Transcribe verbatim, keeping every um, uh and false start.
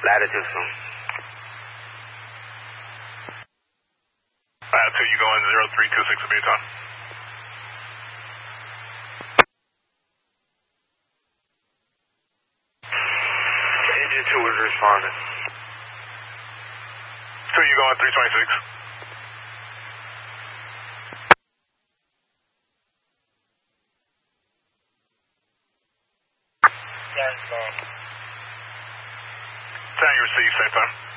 Latitude soon. Latitude, you going zero three two six Buton. Engine two is responding. two, you going three twenty-six. Yes, ma'am. ten, you receive, same time.